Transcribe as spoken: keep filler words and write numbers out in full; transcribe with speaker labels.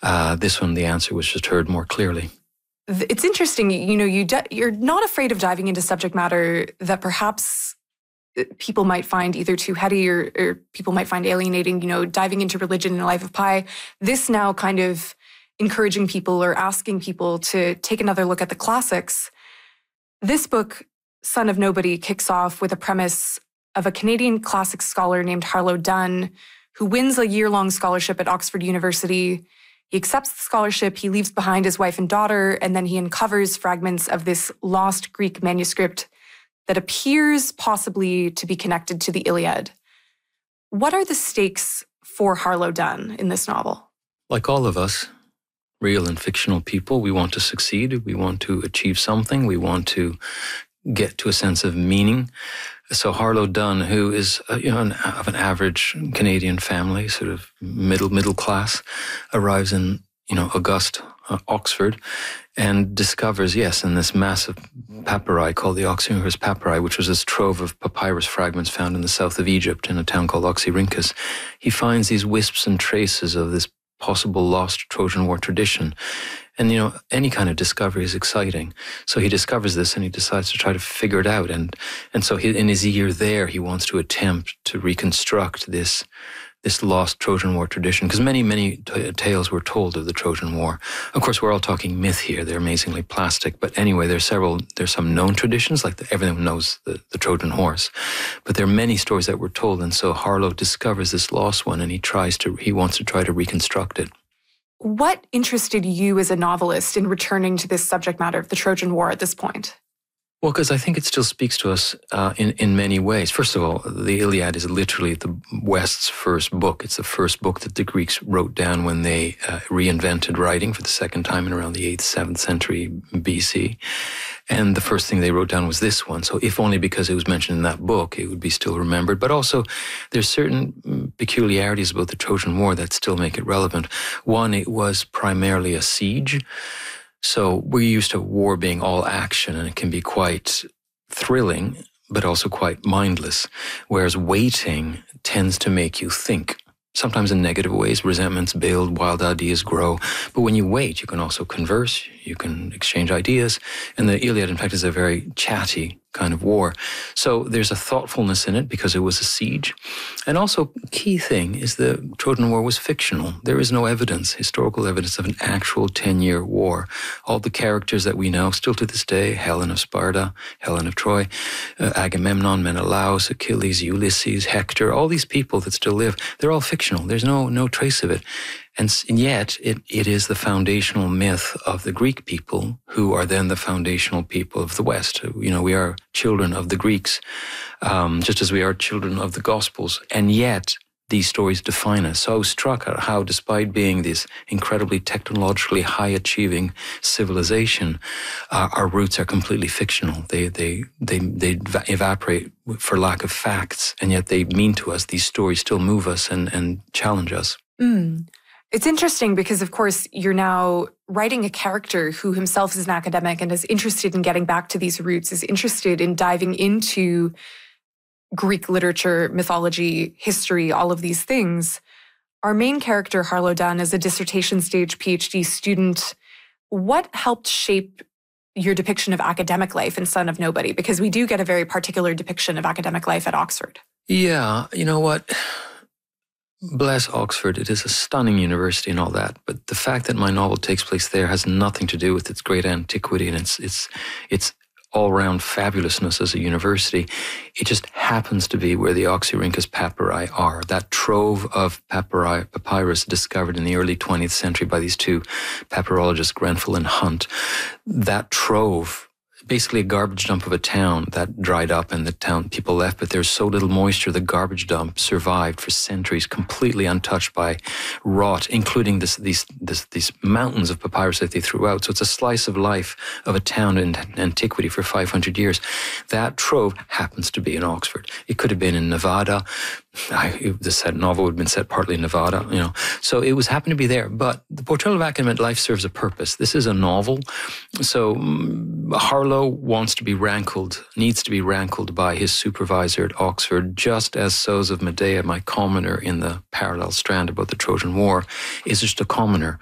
Speaker 1: Uh, this one, the answer was just heard more clearly.
Speaker 2: It's interesting, you know, you de- you're not afraid of diving into subject matter that perhaps people might find either too heady or, or people might find alienating, you know, diving into religion and the life of Pi. This now kind of encouraging people or asking people to take another look at the classics. This book, Son of Nobody, kicks off with a premise of a Canadian classics scholar named Harlow Dunn, who wins a year-long scholarship at Oxford University. He accepts the scholarship, he leaves behind his wife and daughter, and then he uncovers fragments of this lost Greek manuscript that appears possibly to be connected to the Iliad. What are the stakes for Harlow Dunn in this novel?
Speaker 1: Like all of us, real and fictional people, we want to succeed, we want to achieve something, we want to get to a sense of meaning. So Harlow Dunn, who is uh, you know an, of an average Canadian family, sort of middle middle class, arrives in you know august uh, Oxford and discovers, yes, in this massive papyri called the Oxyrhynchus papyri, which was this trove of papyrus fragments found in the south of Egypt in a town called Oxyrhynchus, he finds these wisps and traces of this possible lost Trojan War tradition. And, you know, any kind of discovery is exciting. So he discovers this and he decides to try to figure it out. And and so he, in his year there, he wants to attempt to reconstruct this this lost Trojan War tradition. Because many, many t- tales were told of the Trojan War. Of course, we're all talking myth here. They're amazingly plastic. But anyway, there's several, there's some known traditions, like the, everyone knows the, the Trojan horse. But there are many stories that were told. And so Harlow discovers this lost one and he tries to, he wants to try to reconstruct it.
Speaker 2: What interested you as a novelist in returning to this subject matter of the Trojan War at this point?
Speaker 1: Well, because I think it still speaks to us uh, in, in many ways. First of all, the Iliad is literally the West's first book. It's the first book that the Greeks wrote down when they uh, reinvented writing for the second time in around the eighth, seventh century B C. And the first thing they wrote down was this one. So if only because it was mentioned in that book, it would be still remembered. But also, there's certain peculiarities about the Trojan War that still make it relevant. One, it was primarily a siege. So we're used to war being all action, and it can be quite thrilling, but also quite mindless. Whereas waiting tends to make you think. Sometimes in negative ways, resentments build, wild ideas grow. But when you wait, you can also converse, you can exchange ideas. And the Iliad, in fact, is a very chatty kind of war. So there's a thoughtfulness in it because it was a siege. And also, key thing is the Trojan War was fictional. There is no evidence, historical evidence of an actual ten-year war. All the characters that we know still to this day, Helen of Sparta, Helen of Troy, uh, Agamemnon, Menelaus, Achilles, Ulysses, Hector, all these people that still live, they're all fictional. There's no no trace of it. And, and yet, it, it is the foundational myth of the Greek people, who are then the foundational people of the West. You know, we are children of the Greeks, um, just as we are children of the Gospels. And yet, these stories define us. So I was struck at how, despite being this incredibly technologically high-achieving civilization, uh, our roots are completely fictional. They, they, they, they evaporate for lack of facts, and yet they mean to us. These stories still move us and, and challenge us.
Speaker 2: Mm. It's interesting because, of course, you're now writing a character who himself is an academic and is interested in getting back to these roots, is interested in diving into Greek literature, mythology, history, all of these things. Our main character, Harlow Dunn, is a dissertation stage PhD student. What helped shape your depiction of academic life in Son of Nobody? Because we do get a very particular depiction of academic life at Oxford.
Speaker 1: Yeah, you know what? Bless Oxford, it is a stunning university and all that, but the fact that my novel takes place there has nothing to do with its great antiquity and its its its all-round fabulousness as a university. It just happens to be where the Oxyrhynchus papyri are, that trove of papyri, papyrus discovered in the early twentieth century by these two papyrologists, Grenfell and Hunt. That trove, basically a garbage dump of a town that dried up and the town people left, but there's so little moisture, the garbage dump survived for centuries, completely untouched by rot, including this, these, this, these mountains of papyrus that they threw out. So it's a slice of life of a town in antiquity for five hundred years. That trove happens to be in Oxford. It could have been in Nevada. I, the set novel would have been set partly in Nevada, you know. So it was happened to be there. But the portrayal of academic life serves a purpose. This is a novel. So um, Harlow wants to be rankled, needs to be rankled by his supervisor at Oxford, just as Sows of Medea, my commoner in the parallel strand about the Trojan War, is just a commoner.